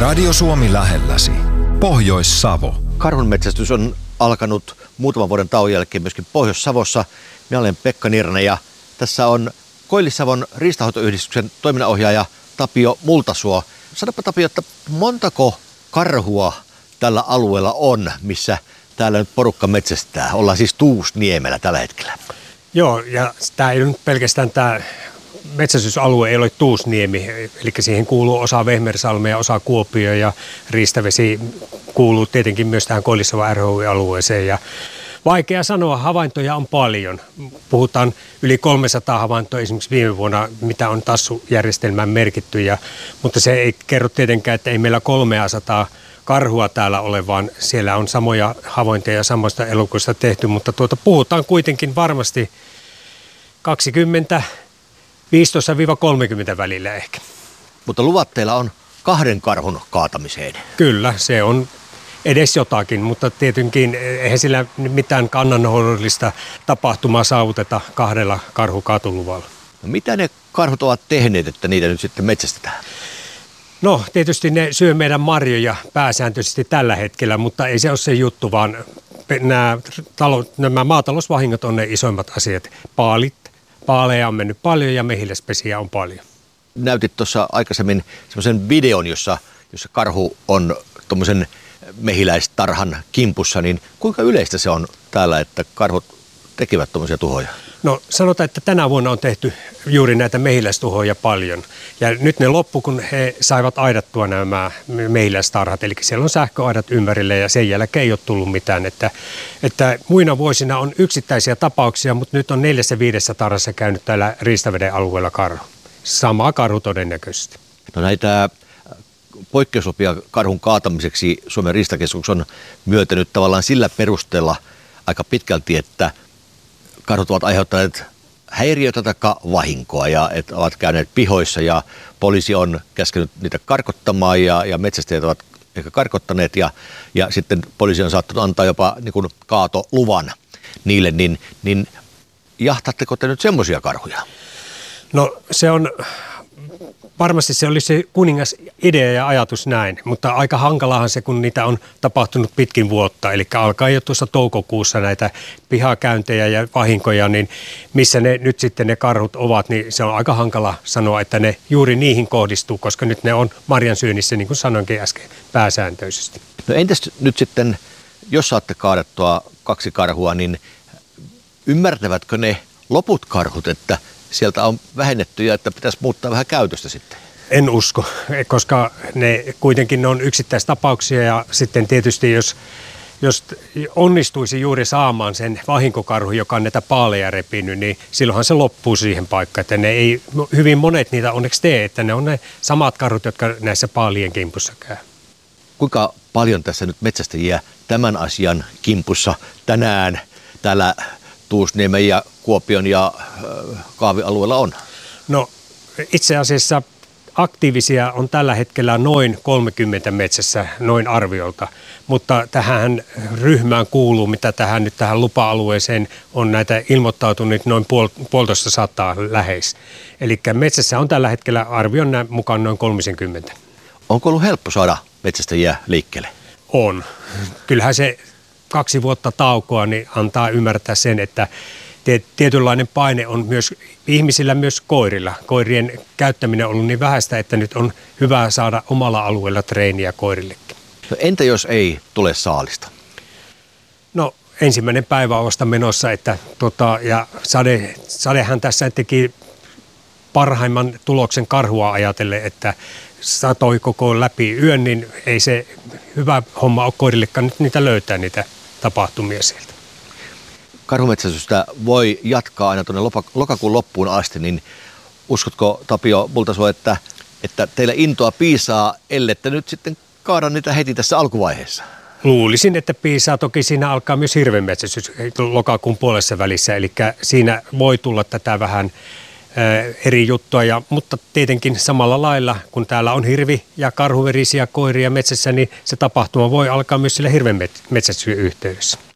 Radio Suomi lähelläsi. Pohjois-Savo. Karhunmetsästys on alkanut muutaman vuoden tauon jälkeen myöskin Pohjois-Savossa. Minä olen Pekka Nirne ja tässä on Koillis-Savon riistanhoitoyhdistyksen toiminnanohjaaja Tapio Multasuo. Sanoppa Tapio, että montako karhua tällä alueella on, missä täällä nyt porukka metsästää? Ollaan siis Tuusniemellä tällä hetkellä. Joo, ja tämä ei nyt pelkästään tämä metsästysalue ei ole Tuusniemi, eli siihen kuuluu osa Vehmersalmea ja osa Kuopio ja Riistavesi kuuluu tietenkin myös tähän Koillis-Savon RHY-alueeseen. Ja vaikea sanoa, havaintoja on paljon. Puhutaan yli 300 havaintoa esimerkiksi viime vuonna, mitä on tassujärjestelmään merkitty, mutta se ei kerro tietenkään, että ei meillä 300 karhua täällä ole, vaan siellä on samoja havaintoja ja samoista elukoista tehty, mutta puhutaan kuitenkin varmasti 15-30 välillä ehkä. Mutta luvat teillä on 2 karhun kaatamiseen. Kyllä, se on edes jotakin, mutta tietenkin eihän sillä mitään kannanhoidollista tapahtumaa saavuteta 2 karhukaatoluvalla. No, mitä ne karhut ovat tehneet, että niitä nyt sitten metsästetään? No tietysti ne syö meidän marjoja pääsääntöisesti tällä hetkellä, mutta ei se ole se juttu, vaan nämä maatalousvahingot on ne isoimmat asiat. Paaleja on mennyt paljon ja mehiläispesiä on paljon. Näytit tuossa aikaisemmin semmoisen videon, jossa karhu on tuommoisen mehiläistarhan kimpussa, niin kuinka yleistä se on täällä, että karhut tekevät tuommoisia tuhoja? No sanotaan, että tänä vuonna on tehty juuri näitä mehiläistuhoja paljon. Ja nyt ne loppu, kun he saivat aidattua nämä mehiläistarhat. Eli siellä on sähköaidat ympärille ja sen jälkeen ei ole tullut mitään. Että muina vuosina on yksittäisiä tapauksia, mutta nyt on 4-5 tarhassa käynyt täällä Riistaveden alueella karhu. Sama karhu todennäköisesti. No näitä poikkeuslupia karhun kaatamiseksi Suomen riistakeskus on myöntänyt tavallaan sillä perusteella aika pitkälti, että karhut ovat aiheuttaneet häiriötä tai vahinkoa ja että ovat käyneet pihoissa ja poliisi on käskenyt niitä karkottamaan ja metsästäjät ovat ehkä karkottaneet ja sitten poliisi on saattanut antaa jopa niin kuin kaatoluvan niille, niin jahtaatteko te nyt semmoisia karhuja? No se on varmasti se olisi se kuningas idea ja ajatus näin, mutta aika hankalahan se, kun niitä on tapahtunut pitkin vuotta. Eli alkaa jo tuossa toukokuussa näitä pihakäyntejä ja vahinkoja, niin missä ne nyt sitten ne karhut ovat, niin se on aika hankala sanoa, että ne juuri niihin kohdistuu, koska nyt ne on marjan syönnissä, niin kuin sanoinkin äsken, pääsääntöisesti. No entäs nyt sitten, jos saatte kaadettua 2 karhua, niin ymmärtävätkö ne loput karhut, että sieltä on vähennetty ja että pitäisi muuttaa vähän käytöstä sitten? En usko, koska ne kuitenkin on yksittäistapauksia ja sitten tietysti jos onnistuisi juuri saamaan sen vahinkokarhu, joka on näitä paaleja repinyt, niin silloinhan se loppuu siihen paikkaan. Että ne ei, hyvin monet niitä onneksi tee, että ne on ne samat karhut, jotka näissä paalien kimpussa käy. Kuinka paljon tässä nyt metsästäjiä tämän asian kimpussa tänään täällä Tuusniemen ja Kuopion ja Kaavi-alueella on? No itse asiassa aktiivisia on tällä hetkellä noin 30 metsässä, noin arviolta, mutta tähän ryhmään kuuluu, mitä tähän lupa-alueeseen on näitä ilmoittautunut noin 150 lähes. Eli metsässä on tällä hetkellä arvion mukaan noin 30. Onko ollut helppo saada metsästäjiä liikkeelle? On. Kyllähän se 2 vuotta taukoa niin antaa ymmärtää sen, että tietynlainen paine on myös ihmisillä, myös koirilla. Koirien käyttäminen on ollut niin vähäistä, että nyt on hyvä saada omalla alueella treeniä koirillekin. No entä jos ei tule saalista? No ensimmäinen päivä on vasta menossa, ja sadehän tässä teki parhaimman tuloksen karhua ajatellen, että satoi koko läpi yön, niin ei se hyvä homma ole koirillekaan nyt niitä löytää niitä tapahtumia sieltä. Karhumetsästystä voi jatkaa aina tuonne lokakuun loppuun asti, niin uskotko Tapio Multasuo, että teillä intoa piisaa, ellette nyt sitten kaada niitä heti tässä alkuvaiheessa? Luulisin, että piisaa. Toki siinä alkaa myös hirvenmetsästys lokakuun puolessa välissä, eli siinä voi tulla tätä vähän eri juttua, mutta tietenkin samalla lailla, kun täällä on hirvi- ja karhuverisiä koiria metsässä, niin se tapahtuma voi alkaa myös sillä hirvenmetsästyksen yhteydessä.